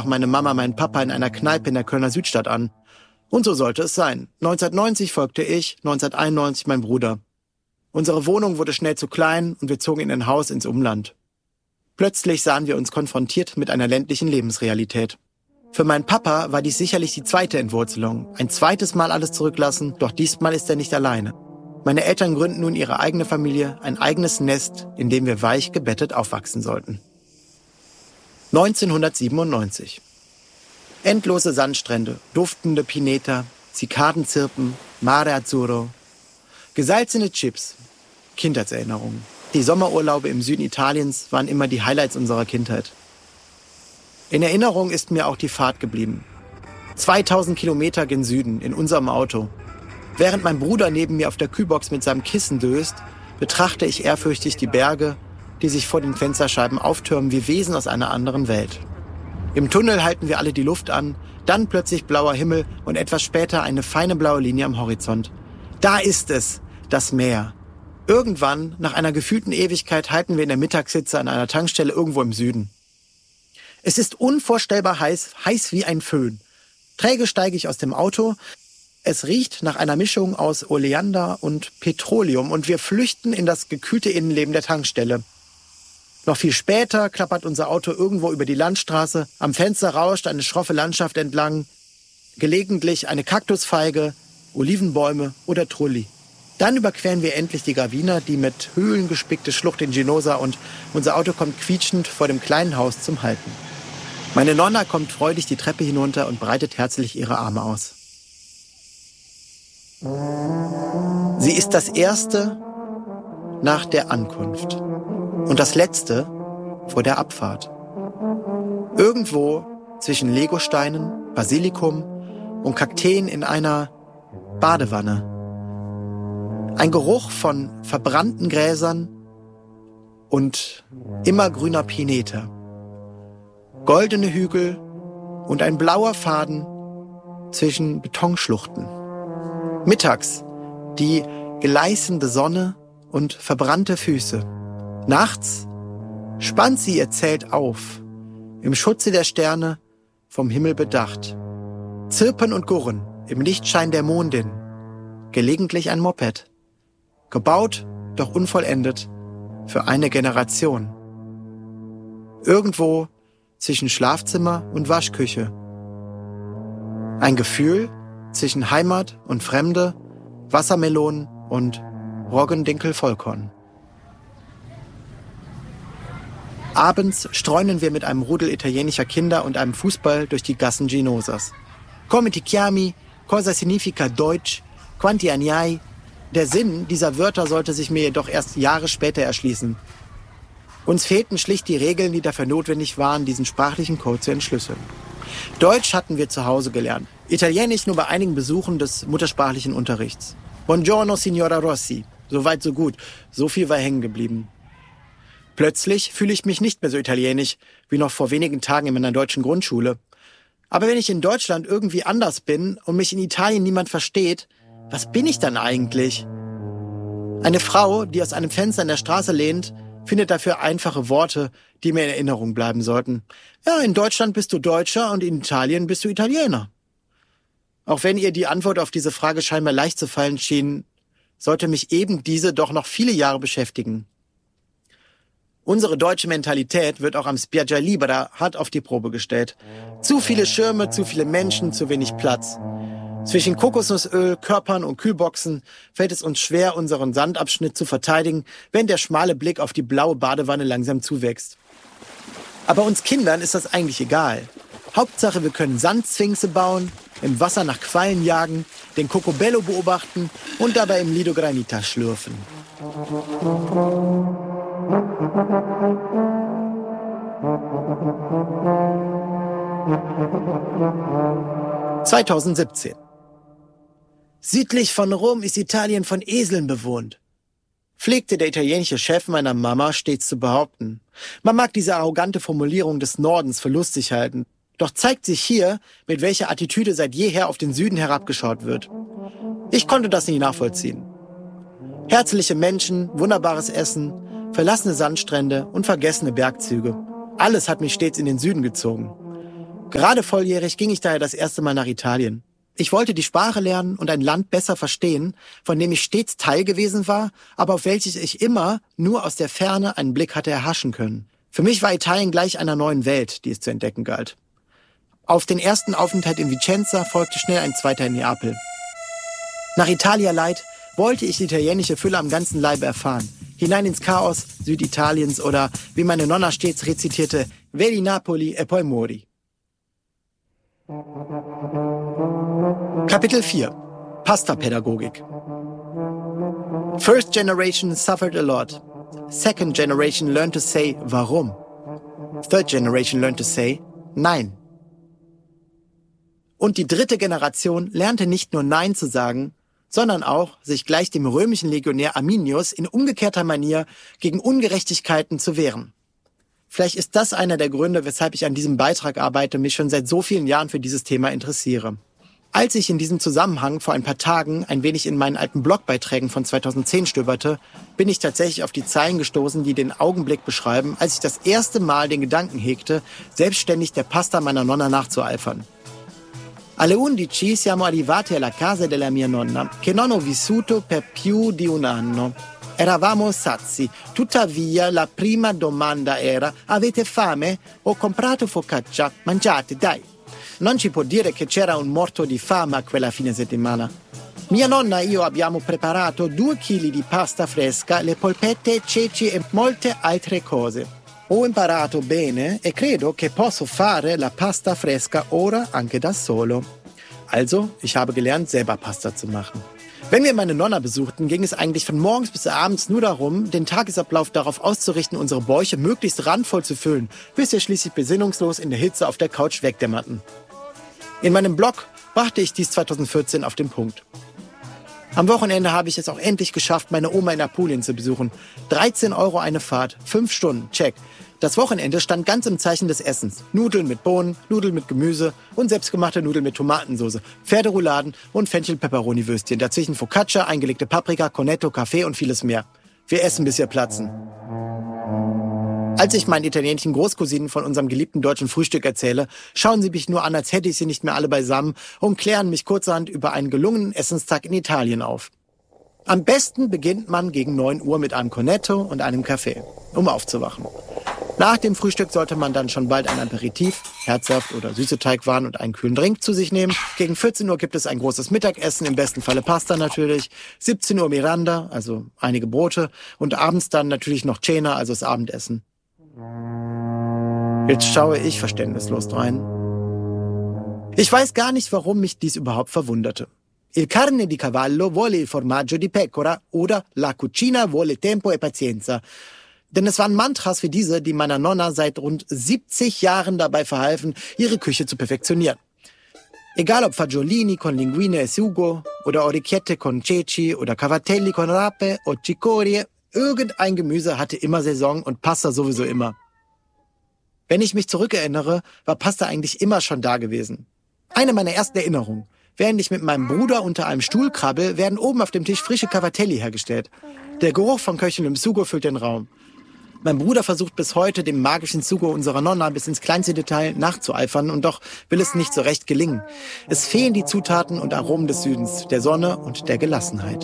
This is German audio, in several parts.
meine Mama meinen Papa in einer Kneipe in der Kölner Südstadt an. Und so sollte es sein. 1990 folgte ich, 1991 mein Bruder. Unsere Wohnung wurde schnell zu klein und wir zogen in ein Haus ins Umland. Plötzlich sahen wir uns konfrontiert mit einer ländlichen Lebensrealität. Für meinen Papa war dies sicherlich die zweite Entwurzelung. Ein zweites Mal alles zurücklassen, doch diesmal ist er nicht alleine. Meine Eltern gründen nun ihre eigene Familie, ein eigenes Nest, in dem wir weich gebettet aufwachsen sollten. 1997. Endlose Sandstrände, duftende Pineta, Zikadenzirpen, Mare Azzurro. Gesalzene Chips, Kindheitserinnerungen. Die Sommerurlaube im Süden Italiens waren immer die Highlights unserer Kindheit. In Erinnerung ist mir auch die Fahrt geblieben. 2000 Kilometer gen Süden in unserem Auto. Während mein Bruder neben mir auf der Kühlbox mit seinem Kissen döst, betrachte ich ehrfürchtig die Berge, die sich vor den Fensterscheiben auftürmen wie Wesen aus einer anderen Welt. Im Tunnel halten wir alle die Luft an, dann plötzlich blauer Himmel und etwas später eine feine blaue Linie am Horizont. Da ist es, das Meer. Irgendwann, nach einer gefühlten Ewigkeit, halten wir in der Mittagshitze an einer Tankstelle irgendwo im Süden. Es ist unvorstellbar heiß wie ein Föhn. Träge steige ich aus dem Auto. Es riecht nach einer Mischung aus Oleander und Petroleum und wir flüchten in das gekühlte Innenleben der Tankstelle. Noch viel später klappert unser Auto irgendwo über die Landstraße. Am Fenster rauscht eine schroffe Landschaft entlang. Gelegentlich eine Kaktusfeige, Olivenbäume oder Trulli. Dann überqueren wir endlich die Gravina, die mit Höhlen gespickte Schlucht in Ginosa und unser Auto kommt quietschend vor dem kleinen Haus zum Halten. Meine Nonna kommt freudig die Treppe hinunter und breitet herzlich ihre Arme aus. Sie ist das Erste nach der Ankunft und das Letzte vor der Abfahrt. Irgendwo zwischen Legosteinen, Basilikum und Kakteen in einer Badewanne. Ein Geruch von verbrannten Gräsern und immergrüner Pineta. Goldene Hügel und ein blauer Faden zwischen Betonschluchten. Mittags die gleißende Sonne und verbrannte Füße. Nachts spannt sie ihr Zelt auf, im Schutze der Sterne, vom Himmel bedacht. Zirpen und Gurren im Lichtschein der Mondin. Gelegentlich ein Moped. Gebaut, doch unvollendet, für eine Generation. Irgendwo zwischen Schlafzimmer und Waschküche. Ein Gefühl zwischen Heimat und Fremde, Wassermelonen und Roggendinkel-Vollkorn. Abends streunen wir mit einem Rudel italienischer Kinder und einem Fußball durch die Gassen Ginosas. Come ti chiami? Cosa significa Deutsch? Quanti anni hai? Der Sinn dieser Wörter sollte sich mir jedoch erst Jahre später erschließen. Uns fehlten schlicht die Regeln, die dafür notwendig waren, diesen sprachlichen Code zu entschlüsseln. Deutsch hatten wir zu Hause gelernt. Italienisch nur bei einigen Besuchen des muttersprachlichen Unterrichts. Buongiorno, Signora Rossi. So weit, so gut. So viel war hängen geblieben. Plötzlich fühle ich mich nicht mehr so italienisch, wie noch vor wenigen Tagen in meiner deutschen Grundschule. Aber wenn ich in Deutschland irgendwie anders bin und mich in Italien niemand versteht, was bin ich dann eigentlich? Eine Frau, die aus einem Fenster in der Straße lehnt, findet dafür einfache Worte, die mir in Erinnerung bleiben sollten. Ja, in Deutschland bist du Deutscher und in Italien bist du Italiener. Auch wenn ihr die Antwort auf diese Frage scheinbar leicht zu fallen schien, sollte mich eben diese doch noch viele Jahre beschäftigen. Unsere deutsche Mentalität wird auch am Spiaggia Libera hart auf die Probe gestellt. Zu viele Schirme, zu viele Menschen, zu wenig Platz. Zwischen Kokosnussöl, Körpern und Kühlboxen fällt es uns schwer, unseren Sandabschnitt zu verteidigen, wenn der schmale Blick auf die blaue Badewanne langsam zuwächst. Aber uns Kindern ist das eigentlich egal. Hauptsache, wir können Sandsphinxe bauen, im Wasser nach Quallen jagen, den Cocobello beobachten und dabei im Lido Granita schlürfen. (2017) Südlich von Rom ist Italien von Eseln bewohnt, pflegte der italienische Chef meiner Mama stets zu behaupten. Man mag diese arrogante Formulierung des Nordens für lustig halten, doch zeigt sich hier, mit welcher Attitüde seit jeher auf den Süden herabgeschaut wird. Ich konnte das nie nachvollziehen. Herzliche Menschen, wunderbares Essen, verlassene Sandstrände und vergessene Bergzüge. Alles hat mich stets in den Süden gezogen. Gerade volljährig ging ich daher das erste Mal nach Italien. Ich wollte die Sprache lernen und ein Land besser verstehen, von dem ich stets Teil gewesen war, aber auf welches ich immer nur aus der Ferne einen Blick hatte erhaschen können. Für mich war Italien gleich einer neuen Welt, die es zu entdecken galt. Auf den ersten Aufenthalt in Vicenza folgte schnell ein zweiter in Neapel. Nach Italia Light wollte ich die italienische Fülle am ganzen Leibe erfahren. Hinein ins Chaos Süditaliens oder, wie meine Nonna stets rezitierte, Vedi Napoli e poi muori. Kapitel 4. Pasta-Pädagogik. First generation suffered a lot. Second generation learned to say warum. Third generation learned to say nein. Und die dritte Generation lernte nicht nur Nein zu sagen, sondern auch, sich gleich dem römischen Legionär Arminius in umgekehrter Manier gegen Ungerechtigkeiten zu wehren. Vielleicht ist das einer der Gründe, weshalb ich an diesem Beitrag arbeite, mich schon seit so vielen Jahren für dieses Thema interessiere. Als ich in diesem Zusammenhang vor ein paar Tagen ein wenig in meinen alten Blogbeiträgen von 2010 stöberte, bin ich tatsächlich auf die Zeilen gestoßen, die den Augenblick beschreiben, als ich das erste Mal den Gedanken hegte, selbstständig der Pasta meiner Nonna nachzueifern. Alle 11 siamo arrivati alla casa della mia nonna, che non ho vissuto per più di un anno. Eravamo sazi, tuttavia la prima domanda era: avete fame? Ho comprato focaccia, mangiate, dai. Non ci può dire che c'era un morto di fame a quella fine settimana. Mia nonna e io abbiamo preparato 2 chili di pasta fresca, le polpette, ceci e molte altre cose. Ho imparato bene e credo che posso fare la pasta fresca ora anche da solo. Also, ich habe gelernt, selber Pasta zu machen. Wenn wir meine Nonna besuchten, ging es eigentlich von morgens bis abends nur darum, den Tagesablauf darauf auszurichten, unsere Bäuche möglichst randvoll zu füllen, bis wir schließlich besinnungslos in der Hitze auf der Couch wegdämmerten. In meinem Blog brachte ich dies 2014 auf den Punkt. Am Wochenende habe ich es auch endlich geschafft, meine Oma in Apulien zu besuchen. 13 € eine Fahrt, 5 Stunden, check. Das Wochenende stand ganz im Zeichen des Essens. Nudeln mit Bohnen, Nudeln mit Gemüse und selbstgemachte Nudeln mit Tomatensauce, Pferderouladen und Fenchel-Pepperoni-Würstchen. Dazwischen Focaccia, eingelegte Paprika, Cornetto, Kaffee und vieles mehr. Wir essen, bis wir platzen. Als ich meinen italienischen Großcousinen von unserem geliebten deutschen Frühstück erzähle, schauen sie mich nur an, als hätte ich sie nicht mehr alle beisammen und klären mich kurzerhand über einen gelungenen Essenstag in Italien auf. Am besten beginnt man gegen 9 Uhr mit einem Cornetto und einem Kaffee, um aufzuwachen. Nach dem Frühstück sollte man dann schon bald ein Aperitif, Herzsaft oder süße Teigwaren und einen kühlen Drink zu sich nehmen. Gegen 14 Uhr gibt es ein großes Mittagessen, im besten Falle Pasta natürlich. 17 Uhr Miranda, also einige Brote. Und abends dann natürlich noch Cena, also das Abendessen. Jetzt schaue ich verständnislos drein. Ich weiß gar nicht, warum mich dies überhaupt verwunderte. Il carne di cavallo vuole il formaggio di pecora oder la cucina vuole tempo e pazienza. Denn es waren Mantras wie diese, die meiner Nonna seit rund 70 Jahren dabei verhalfen, ihre Küche zu perfektionieren. Egal ob Fagiolini con linguine e sugo oder Orecchiette con ceci oder Cavatelli con rape o cicorie, irgendein Gemüse hatte immer Saison und Pasta sowieso immer. Wenn ich mich zurückerinnere, war Pasta eigentlich immer schon da gewesen. Eine meiner ersten Erinnerungen. Während ich mit meinem Bruder unter einem Stuhl krabbel, werden oben auf dem Tisch frische Cavatelli hergestellt. Der Geruch von köchelndem Sugo füllt den Raum. Mein Bruder versucht bis heute, dem magischen Sugo unserer Nonna bis ins kleinste Detail nachzueifern und doch will es nicht so recht gelingen. Es fehlen die Zutaten und Aromen des Südens, der Sonne und der Gelassenheit.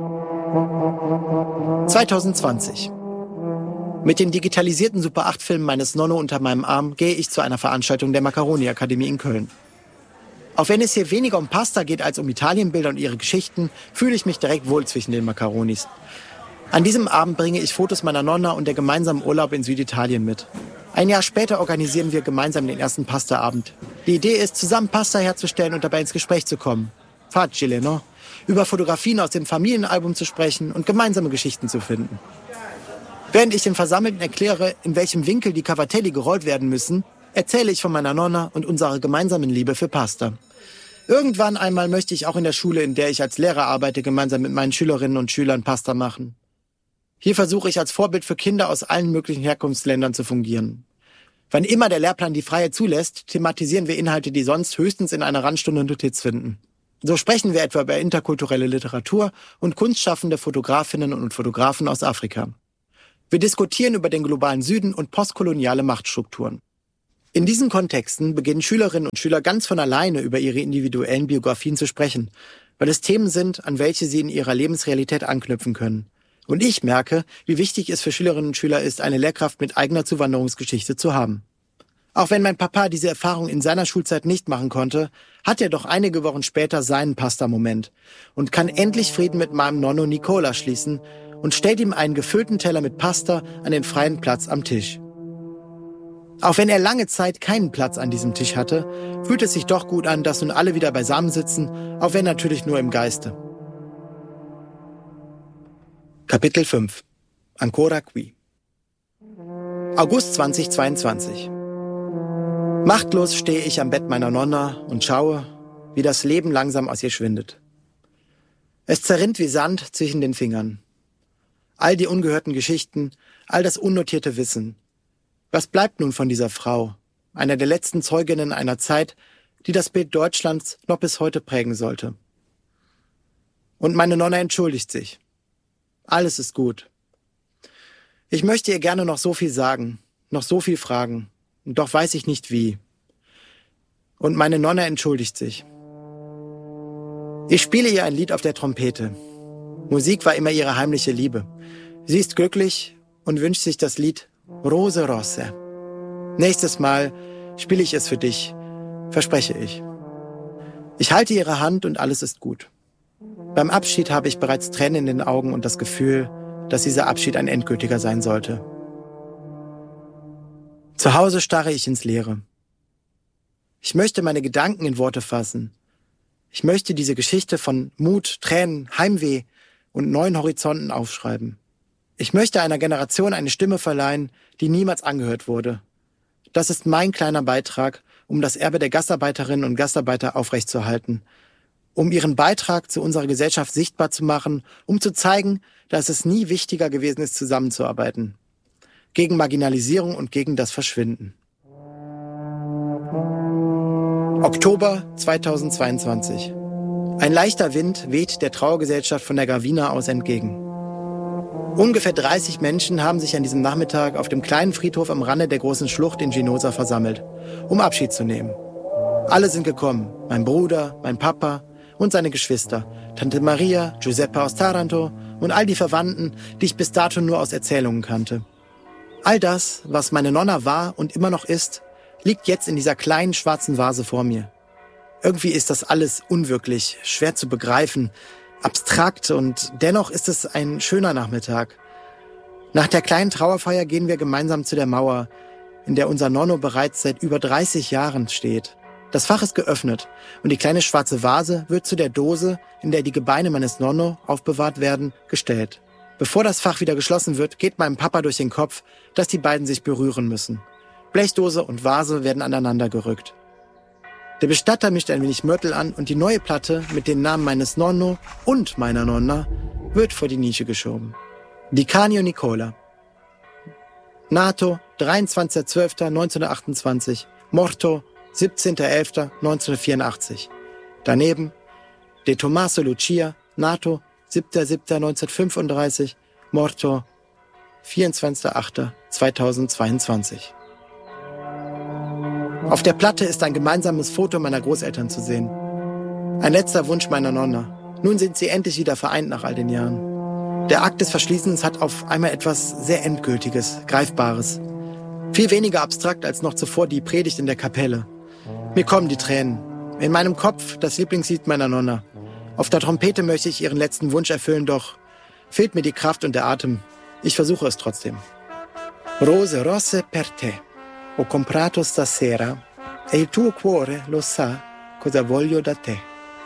2020. Mit den digitalisierten Super 8-Filmen meines Nonno unter meinem Arm gehe ich zu einer Veranstaltung der Macaroni-Akademie in Köln. Auch wenn es hier weniger um Pasta geht als um Italienbilder und ihre Geschichten, fühle ich mich direkt wohl zwischen den Macaronis. An diesem Abend bringe ich Fotos meiner Nonna und der gemeinsamen Urlaub in Süditalien mit. Ein Jahr später organisieren wir gemeinsam den ersten Pastaabend. Die Idee ist, zusammen Pasta herzustellen und dabei ins Gespräch zu kommen. Facile, no? Über Fotografien aus dem Familienalbum zu sprechen und gemeinsame Geschichten zu finden. Während ich den Versammelten erkläre, in welchem Winkel die Cavatelli gerollt werden müssen, erzähle ich von meiner Nonna und unserer gemeinsamen Liebe für Pasta. Irgendwann einmal möchte ich auch in der Schule, in der ich als Lehrer arbeite, gemeinsam mit meinen Schülerinnen und Schülern Pasta machen. Hier versuche ich als Vorbild für Kinder aus allen möglichen Herkunftsländern zu fungieren. Wann immer der Lehrplan die Freiheit zulässt, thematisieren wir Inhalte, die sonst höchstens in einer Randstunde Notiz finden. So sprechen wir etwa über interkulturelle Literatur und kunstschaffende Fotografinnen und Fotografen aus Afrika. Wir diskutieren über den globalen Süden und postkoloniale Machtstrukturen. In diesen Kontexten beginnen Schülerinnen und Schüler ganz von alleine über ihre individuellen Biografien zu sprechen, weil es Themen sind, an welche sie in ihrer Lebensrealität anknüpfen können. Und ich merke, wie wichtig es für Schülerinnen und Schüler ist, eine Lehrkraft mit eigener Zuwanderungsgeschichte zu haben. Auch wenn mein Papa diese Erfahrung in seiner Schulzeit nicht machen konnte, hat er doch einige Wochen später seinen Pasta-Moment und kann endlich Frieden mit meinem Nonno Nicola schließen und stellt ihm einen gefüllten Teller mit Pasta an den freien Platz am Tisch. Auch wenn er lange Zeit keinen Platz an diesem Tisch hatte, fühlt es sich doch gut an, dass nun alle wieder beisammen sitzen, auch wenn natürlich nur im Geiste. Kapitel 5. Ancora qui. August 2022. Machtlos stehe ich am Bett meiner Nonna und schaue, wie das Leben langsam aus ihr schwindet. Es zerrinnt wie Sand zwischen den Fingern. All die ungehörten Geschichten, all das unnotierte Wissen. Was bleibt nun von dieser Frau, einer der letzten Zeuginnen einer Zeit, die das Bild Deutschlands noch bis heute prägen sollte? Und meine Nonna entschuldigt sich. Alles ist gut. Ich möchte ihr gerne noch so viel sagen, noch so viel fragen, und doch weiß ich nicht wie. Und meine Nonna entschuldigt sich. Ich spiele ihr ein Lied auf der Trompete. Musik war immer ihre heimliche Liebe. Sie ist glücklich und wünscht sich das Lied Rose Rosse. Nächstes Mal spiele ich es für dich, verspreche ich. Ich halte ihre Hand und alles ist gut. Beim Abschied habe ich bereits Tränen in den Augen und das Gefühl, dass dieser Abschied ein endgültiger sein sollte. Zu Hause starre ich ins Leere. Ich möchte meine Gedanken in Worte fassen. Ich möchte diese Geschichte von Mut, Tränen, Heimweh und neuen Horizonten aufschreiben. Ich möchte einer Generation eine Stimme verleihen, die niemals angehört wurde. Das ist mein kleiner Beitrag, um das Erbe der Gastarbeiterinnen und Gastarbeiter aufrechtzuerhalten, um ihren Beitrag zu unserer Gesellschaft sichtbar zu machen, um zu zeigen, dass es nie wichtiger gewesen ist, zusammenzuarbeiten. Gegen Marginalisierung und gegen das Verschwinden. Oktober 2022. Ein leichter Wind weht der Trauergesellschaft von der Gravina aus entgegen. Ungefähr 30 Menschen haben sich an diesem Nachmittag auf dem kleinen Friedhof am Rande der großen Schlucht in Ginosa versammelt, um Abschied zu nehmen. Alle sind gekommen, mein Bruder, mein Papa und seine Geschwister, Tante Maria, Giuseppe aus Taranto und all die Verwandten, die ich bis dato nur aus Erzählungen kannte. All das, was meine Nonna war und immer noch ist, liegt jetzt in dieser kleinen schwarzen Vase vor mir. Irgendwie ist das alles unwirklich, schwer zu begreifen, abstrakt und dennoch ist es ein schöner Nachmittag. Nach der kleinen Trauerfeier gehen wir gemeinsam zu der Mauer, in der unser Nonno bereits seit über 30 Jahren steht. Das Fach ist geöffnet und die kleine schwarze Vase wird zu der Dose, in der die Gebeine meines Nonno aufbewahrt werden, gestellt. Bevor das Fach wieder geschlossen wird, geht meinem Papa durch den Kopf, dass die beiden sich berühren müssen. Blechdose und Vase werden aneinander gerückt. Der Bestatter mischt ein wenig Mörtel an und die neue Platte mit den Namen meines Nonno und meiner Nonna wird vor die Nische geschoben. Di Canio Nicola. Nato 23.12.1928. Morto 17.11.1984. Daneben De Tommaso Lucia. Nato 7.7.1935. Morto 24.8.2022. Auf der Platte ist ein gemeinsames Foto meiner Großeltern zu sehen. Ein letzter Wunsch meiner Nonna. Nun sind sie endlich wieder vereint nach all den Jahren. Der Akt des Verschließens hat auf einmal etwas sehr Endgültiges, Greifbares. Viel weniger abstrakt als noch zuvor die Predigt in der Kapelle. Mir kommen die Tränen. In meinem Kopf das Lieblingslied meiner Nonna. Auf der Trompete möchte ich ihren letzten Wunsch erfüllen, doch fehlt mir die Kraft und der Atem. Ich versuche es trotzdem. Rose rosse per te. Ho comprato stasera e il tuo cuore lo sa cosa voglio da te.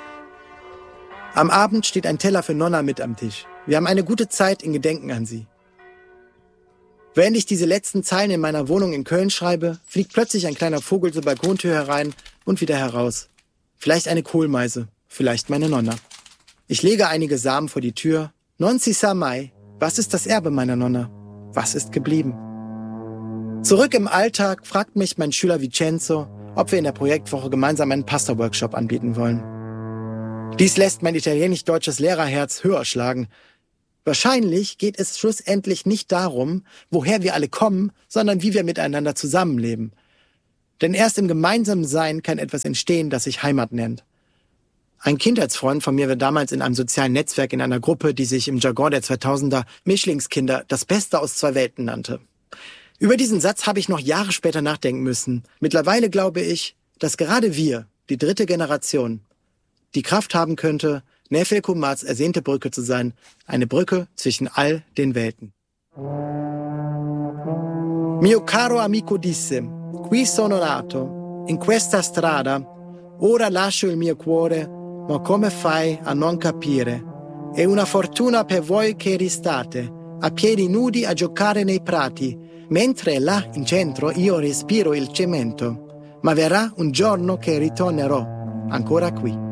Am Abend steht ein Teller für Nonna mit am Tisch. Wir haben eine gute Zeit in Gedenken an sie. Während ich diese letzten Zeilen in meiner Wohnung in Köln schreibe, fliegt plötzlich ein kleiner Vogel zur Balkontür herein und wieder heraus. Vielleicht eine Kohlmeise, vielleicht meine Nonna. Ich lege einige Samen vor die Tür. Non si sa mai. Was ist das Erbe meiner Nonna? Was ist geblieben? Zurück im Alltag fragt mich mein Schüler Vincenzo, ob wir in der Projektwoche gemeinsam einen Pasta-Workshop anbieten wollen. Dies lässt mein italienisch-deutsches Lehrerherz höher schlagen. Wahrscheinlich geht es schlussendlich nicht darum, woher wir alle kommen, sondern wie wir miteinander zusammenleben. Denn erst im gemeinsamen Sein kann etwas entstehen, das sich Heimat nennt. Ein Kindheitsfreund von mir war damals in einem sozialen Netzwerk in einer Gruppe, die sich im Jargon der 2000er Mischlingskinder das Beste aus zwei Welten nannte. Über diesen Satz habe ich noch Jahre später nachdenken müssen. Mittlerweile glaube ich, dass gerade wir, die dritte Generation, die Kraft haben könnte, Nefelku Mats ersehnte Brücke zu sein, eine Brücke zwischen all den Welten. Mio caro amico disse, qui sono nato, in questa strada, ora lascio il mio cuore, ma come fai a non capire? È una fortuna per voi che ristate, a piedi nudi a giocare nei prati, mentre là in centro io respiro il cemento. Ma verrà un giorno che ritornerò ancora qui.